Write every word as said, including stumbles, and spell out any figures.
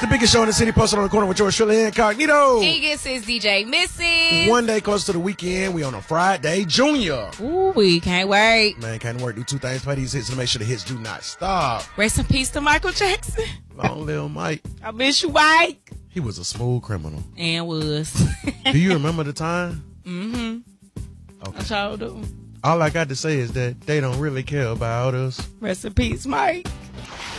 The biggest show in the city, posted on the corner with yours truly, Incognito. Vegas is D J Missy. One day close to the weekend, we on a Friday Junior. Ooh, we can't wait. Man, can't work. Do two things, play these hits to make sure the hits do not stop. Rest in peace to Michael Jackson. Long live Mike. I miss you, Mike. He was a smooth criminal. And was. Do you remember the time? Mm-hmm. Okay. I sure do. All I got to say is that they don't really care about us. Rest in peace, Mike.